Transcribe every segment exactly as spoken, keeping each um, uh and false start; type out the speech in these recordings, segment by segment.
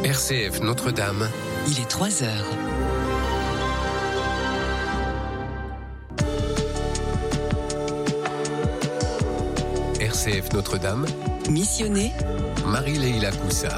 R C F Notre-Dame. Il est trois heures. R C F Notre-Dame. Missionné. Marie-Leila Coussa.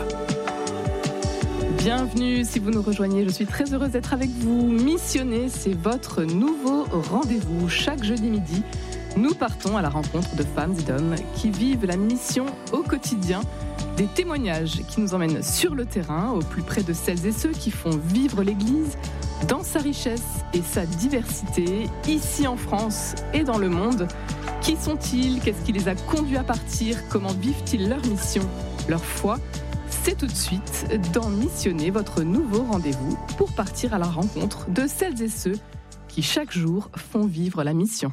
Bienvenue si vous nous rejoignez, je suis très heureuse d'être avec vous. Missionné, c'est votre nouveau rendez-vous. Chaque jeudi midi, nous partons à la rencontre de femmes et d'hommes qui vivent la mission au quotidien. Des témoignages qui nous emmènent sur le terrain, au plus près de celles et ceux qui font vivre l'Église dans sa richesse et sa diversité, ici en France et dans le monde. Qui sont-ils ? Qu'est-ce qui les a conduits à partir ? Comment vivent-ils leur mission, leur foi ? C'est tout de suite dans Missionner, votre nouveau rendez-vous pour partir à la rencontre de celles et ceux qui chaque jour font vivre la mission.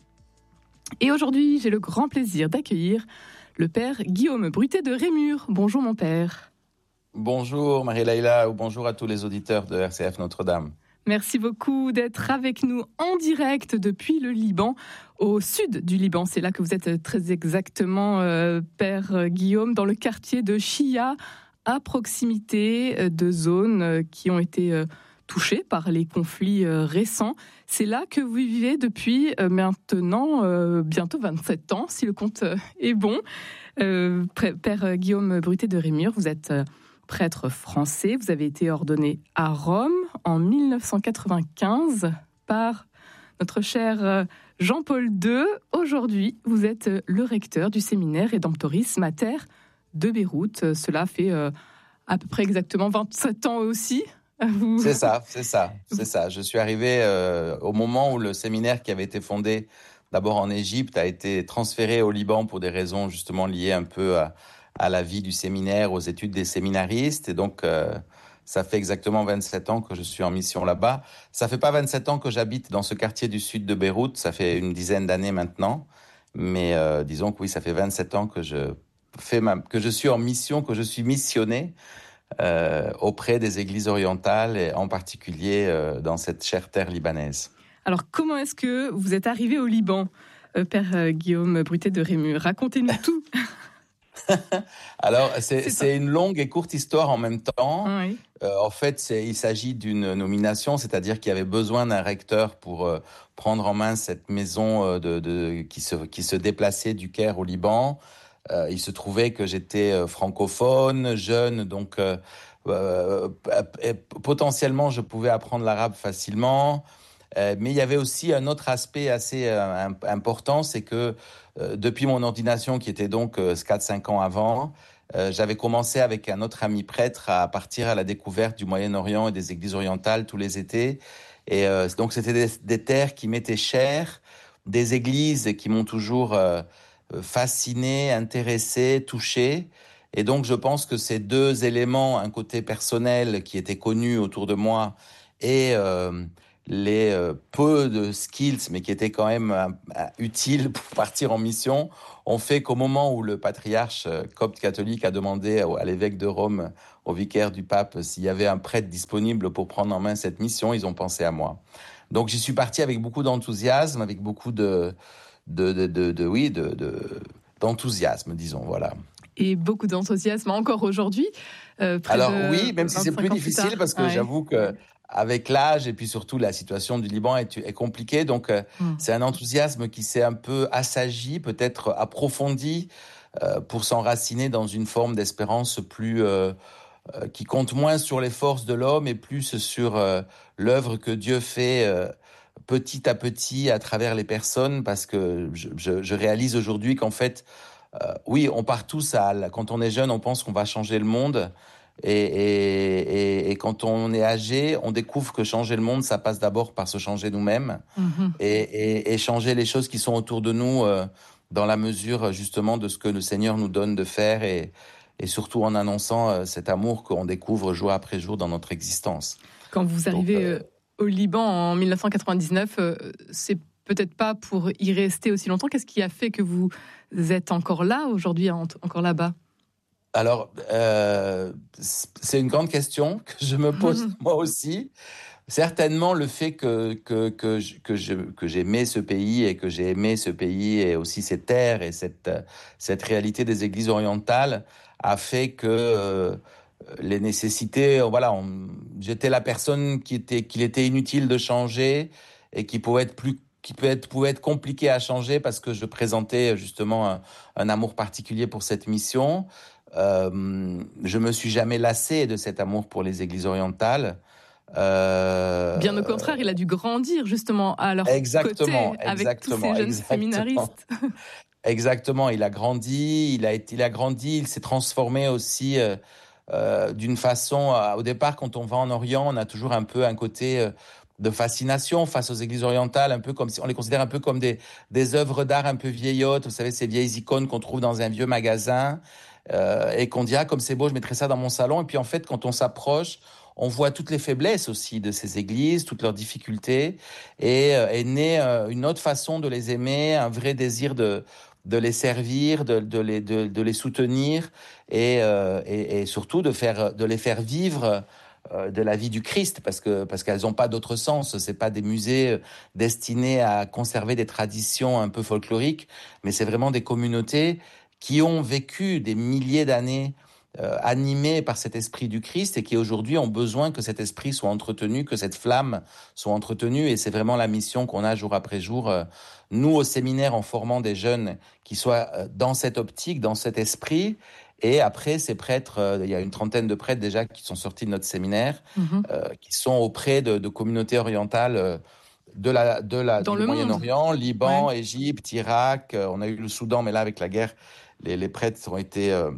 Et aujourd'hui, j'ai le grand plaisir d'accueillir le père Guillaume Brutet de Rémur. Bonjour mon père. Bonjour Marie-Leila ou bonjour à tous les auditeurs de R C F Notre-Dame. Merci beaucoup d'être avec nous en direct depuis le Liban, au sud du Liban. C'est là que vous êtes très exactement, euh, père Guillaume, dans le quartier de Chia, à proximité de zones qui ont été euh, touchées par les conflits euh, récents. C'est là que vous vivez depuis euh, maintenant euh, bientôt vingt-sept ans, si le compte euh, est bon. Euh, père Guillaume Brutet de Rémur, vous êtes euh, prêtre français. Vous avez été ordonné à Rome en dix-neuf cent quatre-vingt-quinze par notre cher Jean-Paul deux. Aujourd'hui, vous êtes le recteur du séminaire Redemptoris Mater de Beyrouth. Cela fait euh, à peu près exactement vingt-sept ans aussi. Vous... C'est ça, c'est ça, c'est ça. Je suis arrivé euh, au moment où le séminaire qui avait été fondé d'abord en Égypte a été transféré au Liban pour des raisons justement liées un peu à, à la vie du séminaire, aux études des séminaristes. Et donc, euh, ça fait exactement vingt-sept ans que je suis en mission là-bas. Ça fait pas vingt-sept ans que j'habite dans ce quartier du sud de Beyrouth. Ça fait une dizaine d'années maintenant. Mais euh, disons que oui, ça fait vingt-sept ans que je fais ma, que je suis en mission, que je suis missionné euh, auprès des églises orientales et en particulier euh, dans cette chère terre libanaise. Alors, comment est-ce que vous êtes arrivé au Liban, euh, père euh, Guillaume Brutet de Rémur ? Racontez-nous tout. Alors, c'est, c'est, c'est une longue et courte histoire en même temps. Ah oui. Euh, en fait, c'est, il s'agit d'une nomination, c'est-à-dire qu'il y avait besoin d'un recteur pour euh, prendre en main cette maison euh, de, de, qui, se, qui se déplaçait du Caire au Liban. Euh, il se trouvait que j'étais euh, francophone, jeune, donc euh, euh, potentiellement je pouvais apprendre l'arabe facilement. Euh, mais il y avait aussi un autre aspect assez euh, important, c'est que euh, depuis mon ordination, qui était donc euh, quatre à cinq ans avant, euh, j'avais commencé avec un autre ami prêtre à partir à la découverte du Moyen-Orient et des églises orientales tous les étés. Et euh, donc c'était des, des terres qui m'étaient chères, des églises qui m'ont toujours euh, fasciné, intéressé, touché. Et donc je pense que ces deux éléments, un côté personnel qui était connu autour de moi et euh, les euh, peu de skills, mais qui étaient quand même euh, utiles pour partir en mission, ont fait qu'au moment où le patriarche euh, copte catholique a demandé à, à l'évêque de Rome, au vicaire du pape, s'il y avait un prêtre disponible pour prendre en main cette mission, ils ont pensé à moi. Donc j'y suis parti avec beaucoup d'enthousiasme, avec beaucoup de, de, de, de, de oui, de, de, d'enthousiasme, disons, voilà. Et beaucoup d'enthousiasme encore aujourd'hui. Euh, Alors oui, même si c'est plus difficile, plus parce que ouais. j'avoue que avec l'âge et puis surtout la situation du Liban est, est compliquée, donc euh, mmh. c'est un enthousiasme qui s'est un peu assagi, peut-être approfondi, euh, pour s'enraciner dans une forme d'espérance plus euh, euh, qui compte moins sur les forces de l'homme et plus sur euh, l'œuvre que Dieu fait euh, petit à petit à travers les personnes, parce que je, je, je réalise aujourd'hui qu'en fait, euh, oui, on part tous à, quand on est jeune, on pense qu'on va changer le monde. Et, et, et, et quand on est âgé, on découvre que changer le monde, ça passe d'abord par se changer nous-mêmes mmh. et, et, et changer les choses qui sont autour de nous euh, dans la mesure justement de ce que le Seigneur nous donne de faire et, et surtout en annonçant euh, cet amour qu'on découvre jour après jour dans notre existence. Quand vous arrivez Donc, euh, au Liban en dix-neuf cent quatre-vingt-dix-neuf, euh, c'est peut-être pas pour y rester aussi longtemps. Qu'est-ce qui a fait que vous êtes encore là aujourd'hui, encore là-bas ? Alors, euh, c'est une grande question que je me pose mmh. moi aussi. Certainement, le fait que, que, que, je, que, je, que j'aimais ce pays et que j'ai aimé ce pays et aussi ses terres et cette, cette réalité des églises orientales a fait que euh, les nécessités, voilà, on, j'étais la personne qui était, qu'il était inutile de changer et qui pouvait être plus, qui peut être, pouvait être compliqué à changer parce que je présentais justement un, un amour particulier pour cette mission. Euh, je me suis jamais lassé de cet amour pour les églises orientales. Euh... Bien au contraire, il a dû grandir justement à leur exactement, côté avec exactement, tous ces jeunes exactement. séminaristes. Exactement, il a grandi, il a été, il a grandi, il s'est transformé aussi euh, euh, d'une façon. Euh, au départ, quand on va en Orient, on a toujours un peu un côté euh, de fascination face aux églises orientales, un peu comme si on les considère un peu comme des des œuvres d'art un peu vieillottes. Vous savez, ces vieilles icônes qu'on trouve dans un vieux magasin euh, et qu'on dit ah comme c'est beau, je mettrais ça dans mon salon. Et puis en fait, quand on s'approche, on voit toutes les faiblesses aussi de ces églises, toutes leurs difficultés, et euh, est née euh, une autre façon de les aimer, un vrai désir de de les servir, de, de, les, de, de les soutenir et, euh, et, et surtout de, faire, de les faire vivre euh, de la vie du Christ parce, que, parce qu'elles n'ont pas d'autre sens. Ce n'est pas des musées destinés à conserver des traditions un peu folkloriques, mais c'est vraiment des communautés qui ont vécu des milliers d'années Euh, animés par cet esprit du Christ et qui aujourd'hui ont besoin que cet esprit soit entretenu, que cette flamme soit entretenue. Et c'est vraiment la mission qu'on a jour après jour. Euh, nous, au séminaire, en formant des jeunes qui soient euh, dans cette optique, dans cet esprit. Et après, ces prêtres, euh, il y a une trentaine de prêtres déjà qui sont sortis de notre séminaire, mmh. euh, qui sont auprès de, de communautés orientales euh, de la, de la, dans du le Moyen-Orient, Liban, ouais. Égypte, Irak. Euh, on a eu le Soudan, mais là, avec la guerre, les, les prêtres ont été... Euh,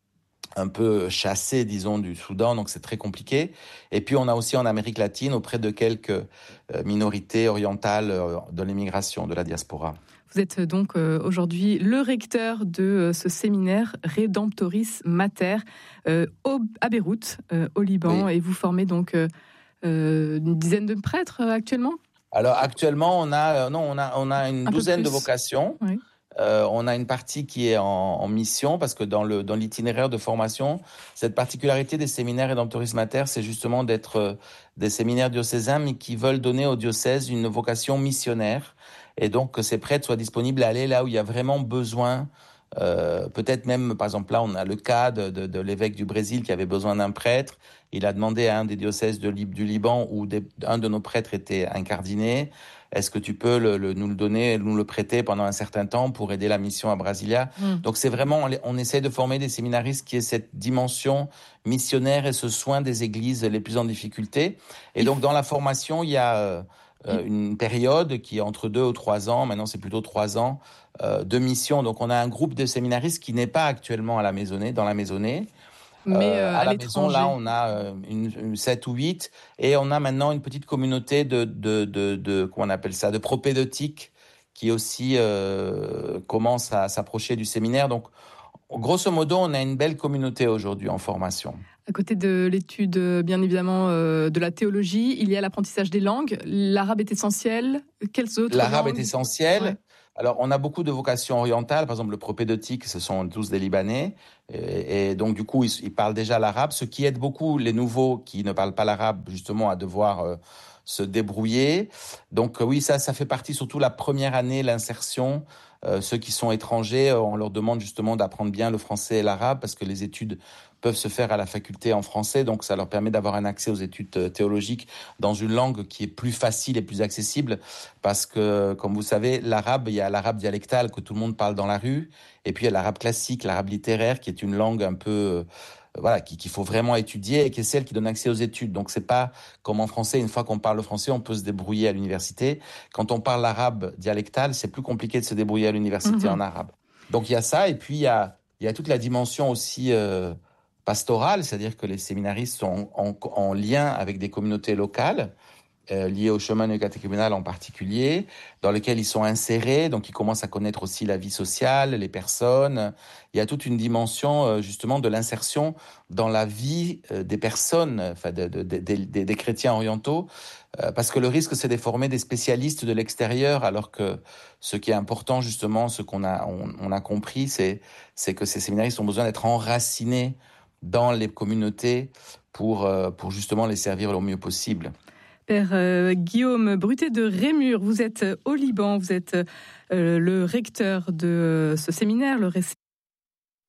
un peu chassés, disons, du Soudan, donc c'est très compliqué. Et puis, on a aussi en Amérique latine, auprès de quelques minorités orientales de l'immigration, de la diaspora. Vous êtes donc euh, aujourd'hui le recteur de euh, ce séminaire Redemptoris Mater euh, au, à Beyrouth, euh, au Liban, oui. Et vous formez donc euh, euh, une dizaine de prêtres euh, actuellement ? Alors, actuellement, on a, euh, non, on a, on a une un douzaine de vocations. Oui. Euh, on a une partie qui est en, en mission parce que dans, le, dans l'itinéraire de formation, cette particularité des séminaires Redemptoris Mater, c'est justement d'être euh, des séminaires diocésains mais qui veulent donner au diocèse une vocation missionnaire et donc que ces prêtres soient disponibles à aller là où il y a vraiment besoin. Euh, peut-être même, par exemple, là, on a le cas de, de, de l'évêque du Brésil qui avait besoin d'un prêtre. Il a demandé à un des diocèses de, du Liban où des, un de nos prêtres était incardiné. Est-ce que tu peux le, le, nous le donner, nous le prêter pendant un certain temps pour aider la mission à Brasilia ? Mmh. Donc c'est vraiment, on, on essaie de former des séminaristes qui aient cette dimension missionnaire et ce soin des églises les plus en difficulté. Et donc dans la formation, il y a euh, mmh. une période qui est entre deux ou trois ans, maintenant c'est plutôt trois ans, euh, de mission. Donc on a un groupe de séminaristes qui n'est pas actuellement à la maisonnée, dans la maisonnée. Mais euh, à, à la l'étranger. maison, là, on a euh, une, une sept ou huit, et on a maintenant une petite communauté de, de, de, de comment on appelle ça, de propédeutiques qui aussi euh, commence à s'approcher du séminaire. Donc, grosso modo, on a une belle communauté aujourd'hui en formation. À côté de l'étude, bien évidemment, euh, de la théologie, il y a l'apprentissage des langues. L'arabe est essentiel. Quelles autres L'arabe langues ? est essentiel. Ouais. Alors, on a beaucoup de vocations orientales. Par exemple, le propédeutique, ce sont tous des Libanais. Et, et donc, du coup, ils, ils parlent déjà l'arabe, ce qui aide beaucoup les nouveaux qui ne parlent pas l'arabe, justement, à devoir euh, se débrouiller. Donc, euh, oui, ça, ça fait partie, surtout la première année, l'insertion. Euh, ceux qui sont étrangers, on leur demande justement d'apprendre bien le français et l'arabe parce que les études peuvent se faire à la faculté en français, donc ça leur permet d'avoir un accès aux études théologiques dans une langue qui est plus facile et plus accessible parce que, comme vous savez, l'arabe, il y a l'arabe dialectal que tout le monde parle dans la rue et puis il y a l'arabe classique, l'arabe littéraire qui est une langue un peu... Euh, voilà, qu'il faut vraiment étudier et qui est celle qui donne accès aux études. Donc, c'est pas comme en français, une fois qu'on parle le français, on peut se débrouiller à l'université. Quand on parle l'arabe dialectal, c'est plus compliqué de se débrouiller à l'université mmh. en arabe. Donc, il y a ça. Et puis, il y a, il y a toute la dimension aussi euh, pastorale, c'est-à-dire que les séminaristes sont en, en, en lien avec des communautés locales, euh, liées au chemin catéchuménal en particulier, dans lesquelles ils sont insérés, donc ils commencent à connaître aussi la vie sociale, les personnes. Il y a toute une dimension euh, justement de l'insertion dans la vie euh, des personnes, enfin de, de, de, de, des chrétiens orientaux, euh, parce que le risque c'est de former des spécialistes de l'extérieur, alors que ce qui est important justement, ce qu'on a, on, on a compris, c'est, c'est que ces séminaristes ont besoin d'être enracinés dans les communautés pour, euh, pour justement les servir le mieux possible. Père euh, Guillaume Brutet de Rémur, vous êtes au Liban, vous êtes euh, le recteur de ce séminaire, le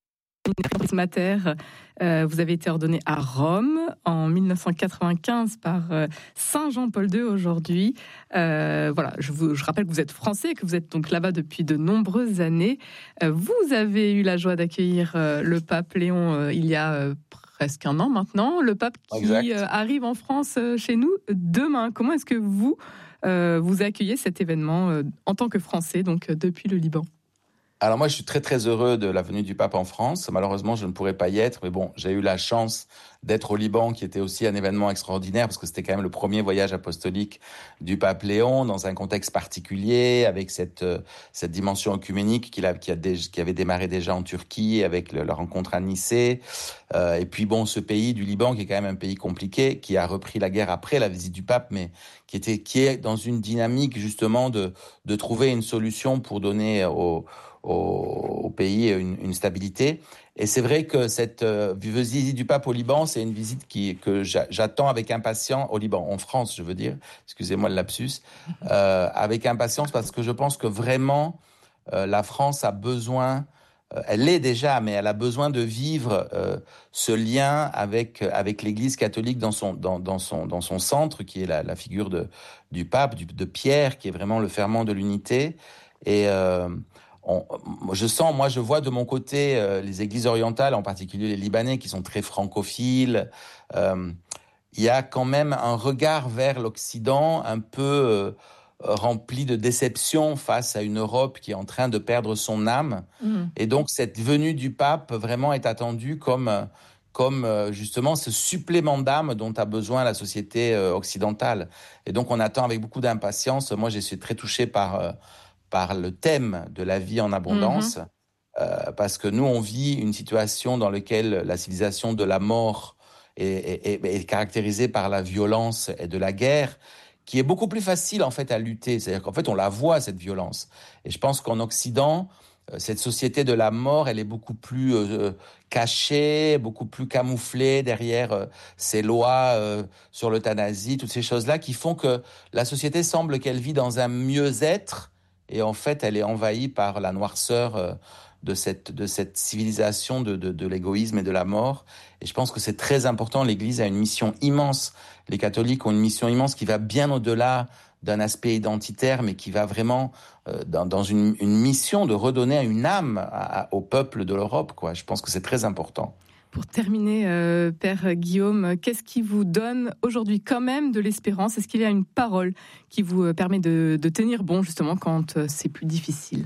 Mater. Euh, vous avez été ordonné à Rome en dix-neuf cent quatre-vingt-quinze par euh, Saint Jean-Paul deux aujourd'hui. Euh, voilà, je vous je rappelle que vous êtes français, que vous êtes donc là-bas depuis de nombreuses années. Euh, vous avez eu la joie d'accueillir euh, le pape Léon euh, il y a euh, presque un an maintenant, le pape qui euh, arrive en France euh, chez nous demain. Comment est-ce que vous euh, vous accueillez cet événement euh, en tant que Français, donc euh, depuis le Liban? Alors moi, je suis très très heureux de la venue du pape en France. Malheureusement, je ne pourrais pas y être, mais bon, j'ai eu la chance d'être au Liban, qui était aussi un événement extraordinaire, parce que c'était quand même le premier voyage apostolique du pape Léon, dans un contexte particulier, avec cette euh, cette dimension œcuménique qu'il a, qui, a dé, qui avait démarré déjà en Turquie, avec le, la rencontre à Nicée. Euh, et puis bon, ce pays du Liban, qui est quand même un pays compliqué, qui a repris la guerre après la visite du pape, mais qui était qui est dans une dynamique justement de de trouver une solution pour donner au Au, au pays une, une stabilité. Et c'est vrai que cette euh, visite du pape au Liban, c'est une visite qui, que j'a, j'attends avec impatience, au Liban, en France, je veux dire, excusez-moi le lapsus, euh, avec impatience, parce que je pense que vraiment, euh, la France a besoin, euh, elle l'est déjà, mais elle a besoin de vivre euh, ce lien avec, avec l'Église catholique dans son, dans, dans son, dans son centre, qui est la, la figure de, du pape, du, de Pierre, qui est vraiment le ferment de l'unité. Et euh, On, je sens, moi je vois de mon côté euh, les églises orientales, en particulier les Libanais qui sont très francophiles. Euh, il y a quand même un regard vers l'Occident un peu euh, rempli de déception face à une Europe qui est en train de perdre son âme. Mmh. Et donc cette venue du pape vraiment est attendue comme, comme euh, justement ce supplément d'âme dont a besoin la société euh, occidentale. Et donc on attend avec beaucoup d'impatience. Moi j'ai été très touché par... Euh, par le thème de la vie en abondance, mmh. euh, parce que nous, on vit une situation dans laquelle la civilisation de la mort est, est, est caractérisée par la violence et de la guerre, qui est beaucoup plus facile en fait à lutter. C'est-à-dire qu'en fait, on la voit, cette violence. Et je pense qu'en Occident, cette société de la mort, elle est beaucoup plus euh, cachée, beaucoup plus camouflée derrière euh, ces lois euh, sur l'euthanasie, toutes ces choses-là qui font que la société semble qu'elle vit dans un mieux-être. Et en fait, elle est envahie par la noirceur euh, de cette, de cette civilisation de, de, de l'égoïsme et de la mort. Et je pense que c'est très important. L'Église a une mission immense. Les catholiques ont une mission immense qui va bien au-delà d'un aspect identitaire, mais qui va vraiment euh, dans, dans une, une mission de redonner une âme à, à, au peuple de l'Europe, quoi. Je pense que c'est très important. Pour terminer, euh, Père Guillaume, qu'est-ce qui vous donne aujourd'hui quand même de l'espérance? Est-ce qu'il y a une parole qui vous permet de, de tenir bon justement quand c'est plus difficile?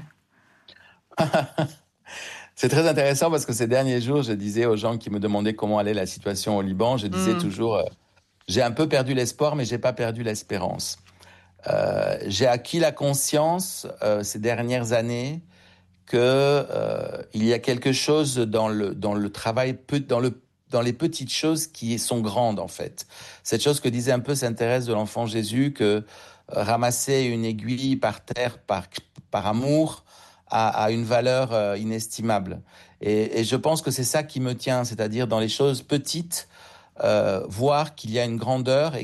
C'est très intéressant parce que ces derniers jours, je disais aux gens qui me demandaient comment allait la situation au Liban, je disais mmh. toujours, euh, j'ai un peu perdu l'espoir, mais j'ai pas perdu l'espérance. Euh, j'ai acquis la conscience euh, ces dernières années que euh, il y a quelque chose dans le dans le travail dans le dans les petites choses qui sont grandes en fait. Cette chose que disait un peu Sainte Thérèse de l'Enfant Jésus, que euh, ramasser une aiguille par terre par par amour a, a une valeur euh, inestimable. Et, et je pense que c'est ça qui me tient, c'est-à-dire dans les choses petites, euh, voir qu'il y a une grandeur et